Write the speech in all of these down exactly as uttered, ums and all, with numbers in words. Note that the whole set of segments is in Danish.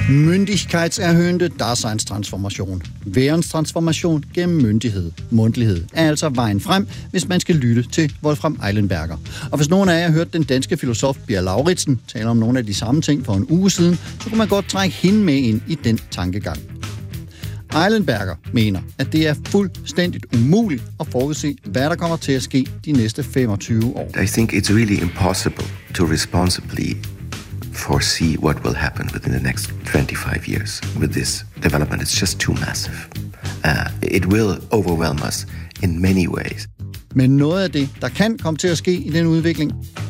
Myndighedserhöhende Daseinstransformation. Værenstransformation gennem myndighed. Mundtlighed er altså vejen frem, hvis man skal lytte til Wolfram Eilenberger. Og hvis nogen af jer har hørt den danske filosof Birger Lauridsen tale om nogle af de samme ting for en uge siden, så kunne man godt trække hende med ind i den tankegang. Eilenberger mener, at det er fuldstændigt umuligt at forudse, hvad der kommer til at ske de næste femogtyve år. I think it's really impossible to responsibly foresee what will happen within the next twenty-five years with this development. It's just too massive. Uh, it will overwhelm us in many ways. Men noget af det, der kan komme til at ske i den udvikling,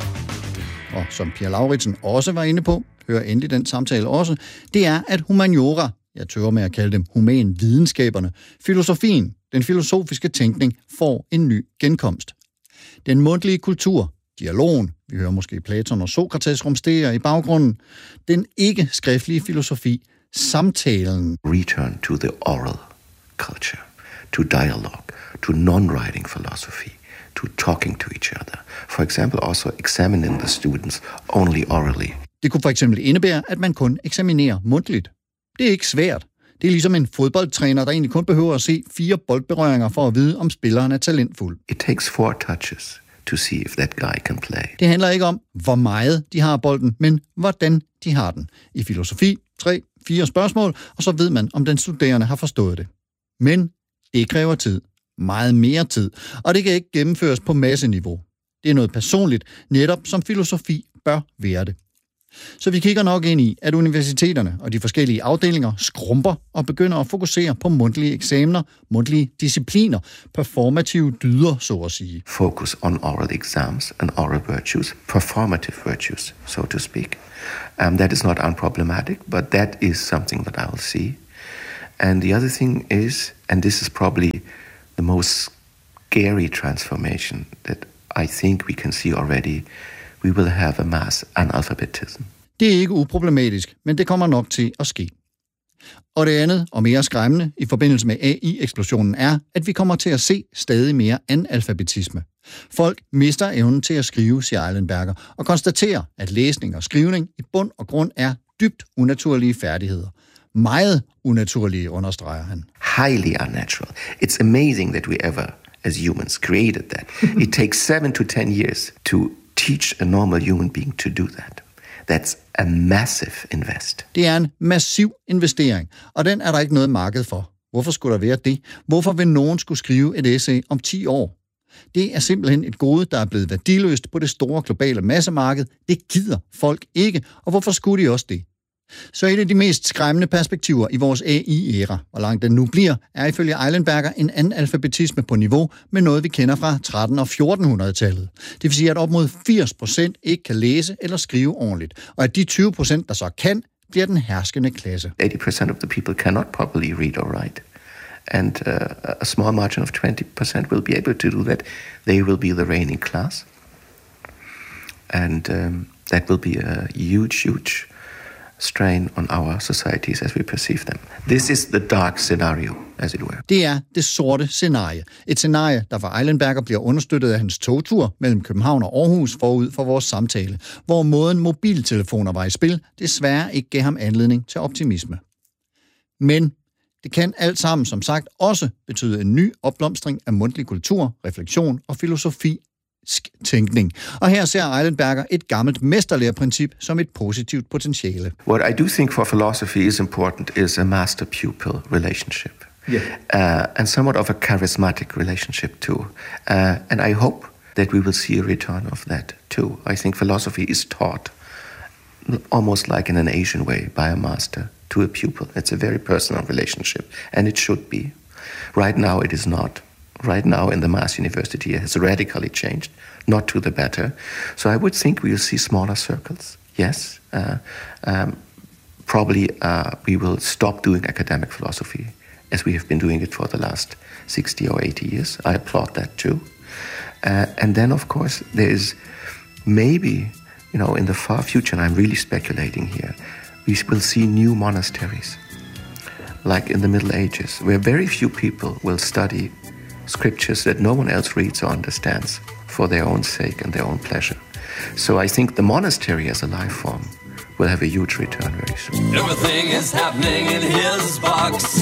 og som Birger Lauridsen også var inde på, hører endelig den samtale også, det er, at humaniora, jeg tør med at kalde dem human videnskaberne, filosofien, den filosofiske tænkning, får en ny genkomst. Den mundtlige kultur, dialogen, vi hører måske Platon og Sokrates rumstere i baggrunden, den ikke skriftlige filosofi, samtalen. Return to the oral culture, to dialogue, to non-writing philosophy, to talking to each other. For example, also examining the students only orally. Det kunne for eksempel indebære, at man kun eksaminerer mundtligt. Det er ikke svært. Det er ligesom en fodboldtræner, der egentlig kun behøver at se fire boldberøringer for at vide, om spilleren er talentfuld. It takes four touches to see if that guy can play. Det handler ikke om, hvor meget de har bolden, men hvordan de har den. I filosofi, tre, fire spørgsmål, og så ved man, om den studerende har forstået det. Men det kræver tid. Meget mere tid. Og det kan ikke gennemføres på masseniveau. Det er noget personligt, netop som filosofi bør være det. Så vi kigger nok ind i, at universiteterne og de forskellige afdelinger skrumper og begynder at fokusere på mundtlige eksamener, mundtlige discipliner, performative dyder, så at sige. Focus on oral exams and oral virtues, performative virtues, so to speak. Um, that is not unproblematic, but that is something that I will see. And the other thing is, and this is probably the most scary transformation that I think we can see already, we will have a mass analphabetism. Det er ikke uproblematisk, men det kommer nok til at ske. Og det andet og mere skræmmende i forbindelse med A I-eksplosionen er, at vi kommer til at se stadig mere analfabetisme. Folk mister evnen til at skrive, siger Eilenberger, og konstaterer, at læsning og skrivning i bund og grund er dybt unaturlige færdigheder. Meget unaturlige, understreger han. Highly unnatural. It's amazing that we ever, as humans, created that. It takes seven to ten years to teach a normal human being to do that. That's a massive invest. Det er en massiv investering, og den er der ikke noget marked for. Hvorfor skulle der være det? Hvorfor vil nogen skulle skrive et essay om ti år? Det er simpelthen et gode, der er blevet værdiløst på det store globale massemarked. Det gider folk ikke, og hvorfor skulle de også det? Så et af de mest skræmmende perspektiver i vores A I-æra, hvor langt den nu bliver, er ifølge Eilenberger en analfabetisme på niveau med noget, vi kender fra tretten- og fjortenhundredetallet. Det vil sige, at op mod firs procent ikke kan læse eller skrive ordentligt, og at de tyve procent, der så kan, bliver den herskende klasse. eighty percent of the people cannot properly read or write. And uh, a small margin of twenty percent will be able to do that. They will be the reigning class. And um, that will be a huge, huge strain on our societies as we perceive them. This is the dark scenario, as it were. Det er det sorte scenarie. Et scenarie, der for Eilenberger bliver understøttet af hans togtur mellem København og Aarhus forud for vores samtale, hvor måden mobiltelefoner var i spil, desværre ikke gav ham anledning til optimisme. Men det kan alt sammen, som sagt, også betyde en ny opblomstring af mundtlig kultur, refleksion og filosofi, tænkning. Og her ser Eilenberger et gammelt mesterlærerprincip som et positivt potentiale. What I do think for philosophy is important is a master-pupil relationship. Yeah. Uh, and somewhat of a charismatic relationship too. Uh, and I hope that we will see a return of that too. I think philosophy is taught almost like in an Asian way by a master to a pupil. It's a very personal relationship, and it should be. Right now it is not. Right now in the mass university it has radically changed, not to the better. So I would think we'll see smaller circles, yes. Uh, um, probably uh, we will stop doing academic philosophy as we have been doing it for the last sixty or eighty years. I applaud that too. Uh, and then of course there is maybe, you know, in the far future, and I'm really speculating here, we will see new monasteries, like in the Middle Ages, where very few people will study scriptures that no one else reads or understands for their own sake and their own pleasure. So I think the monastery as a life form will have a huge return very soon. Everything is happening in his box.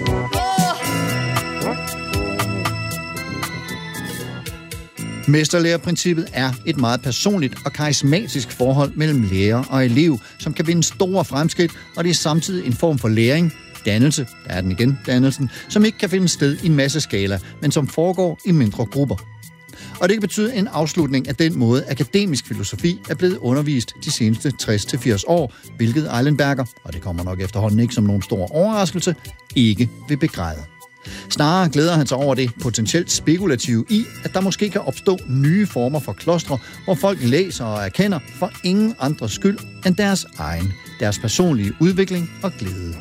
Mesterlærerprincippet er et meget personligt og karismatisk forhold mellem lærer og elev, som kan vinde store fremskridt, og det er samtidig en form for læring, dannelse, der er den igen, dannelsen, som ikke kan finde sted i en masse skala, men som foregår i mindre grupper. Og det kan betyde en afslutning af den måde, akademisk filosofi er blevet undervist de seneste tres til firs år, hvilket Eilenberger, og det kommer nok efterhånden ikke som nogen stor overraskelse, ikke vil begræde. Snarere glæder han sig over det potentielt spekulative i, at der måske kan opstå nye former for klostre, hvor folk læser og erkender for ingen andres skyld end deres egen, deres personlige udvikling og glæde.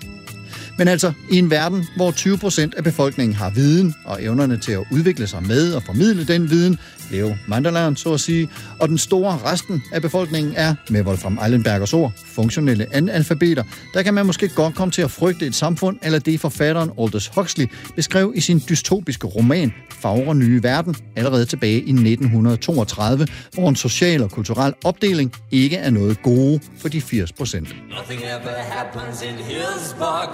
Men altså, i en verden, hvor tyve procent af befolkningen har viden og evnerne til at udvikle sig med og formidle den viden, Leo Mandelaar, så at sige, og den store resten af befolkningen er, med Wolfram Eilenbergers ord, funktionelle analfabeter, der kan man måske godt komme til at frygte et samfund, eller det forfatteren Aldous Huxley beskrev i sin dystopiske roman Fagre nye verden, allerede tilbage i nitten toogtredive, hvor en social og kulturel opdeling ikke er noget gode for de firs procent. Nothing ever happens in his box.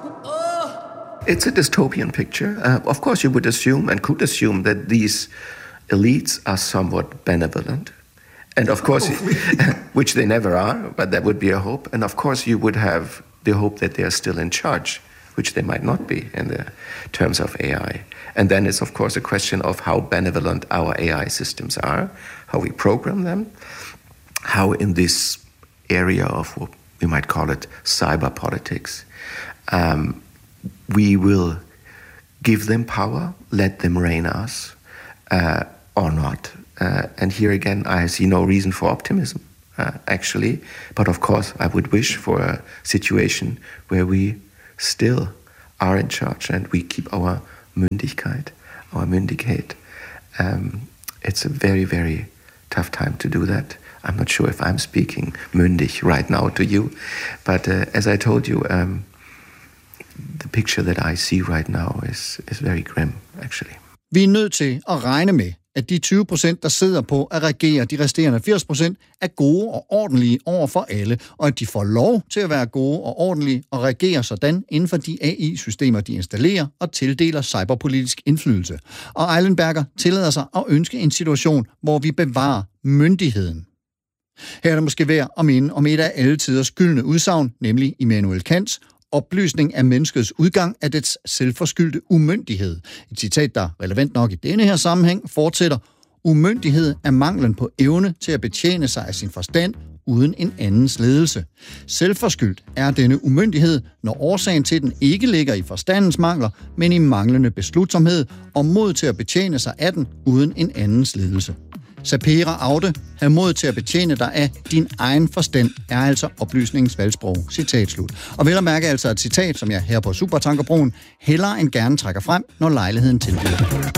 It's a dystopian picture. Uh, of course, you would assume and could assume that these elites are somewhat benevolent. And of course, which they never are, but that would be a hope. And of course, you would have the hope that they are still in charge, which they might not be in the terms of A I. And then it's, of course, a question of how benevolent our A I systems are, how we program them, how in this area of what we might call it cyber politics, um, we will give them power, let them reign us, uh, or not. Uh, and here again, I see no reason for optimism, uh, actually. But of course, I would wish for a situation where we still are in charge and we keep our Mündigkeit, our Mündigkeit. Um, it's a very, very tough time to do that. I'm not sure if I'm speaking mündig right now to you, but uh, as I told you, um, the picture that I see right now is, is very grim, actually. Vi er nødt til at regne med, at de tyve procent, der sidder på at regere de resterende firs procent, er gode og ordentlige over for alle, og at de får lov til at være gode og ordentlige og regere sådan inden for de A I-systemer, de installerer og tildeler cyberpolitisk indflydelse. Og Eilenberger tillader sig at ønske en situation, hvor vi bevarer myndigheden. Her er det måske værd at minde om et af alle tiders gyldne udsagn, nemlig Immanuel Kants oplysning af menneskets udgang af dets selvforskyldte umyndighed. Et citat, der relevant nok i denne her sammenhæng fortsætter: umyndighed er manglen på evne til at betjene sig af sin forstand uden en andens ledelse. Selvforskyldt er denne umyndighed, når årsagen til den ikke ligger i forstandens mangler, men i manglende beslutsomhed og mod til at betjene sig af den uden en andens ledelse. Sapere aude, have mod til at betjene dig af din egen forstand, er altså oplysningens valgsprog. Citat slut. Og vel at mærke altså et citat, som jeg her på Supertankerbroen hellere end gerne trækker frem, når lejligheden tilbyder.